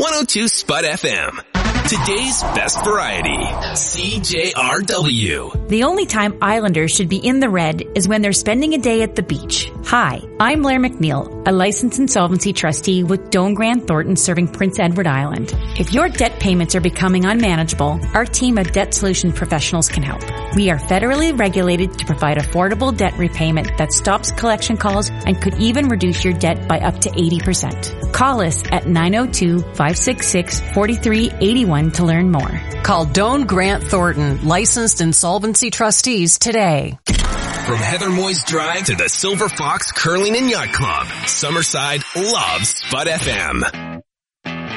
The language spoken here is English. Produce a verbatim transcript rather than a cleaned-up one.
one oh two Spud F M. Today's best variety, C J R W. The only time Islanders should be in the red is when they're spending a day at the beach. Hi, I'm Blair McNeil, a licensed insolvency trustee with Doan Grant Thornton serving Prince Edward Island. If your debt payments are becoming unmanageable, our team of debt solution professionals can help. We are federally regulated to provide affordable debt repayment that stops collection calls and could even reduce your debt by up to eighty percent. Call us at nine oh two, five six six, four three eight one to learn more. Call Doan Grant Thornton, licensed insolvency trustees today. From Heather Moyes Drive to the Silver Fox Curling and Yacht Club, Summerside loves Spud F M.